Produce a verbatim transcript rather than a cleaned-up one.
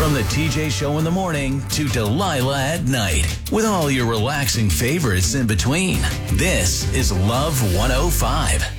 From the T J Show in the morning to Delilah at night, with all your relaxing favorites in between. This is Love one oh five.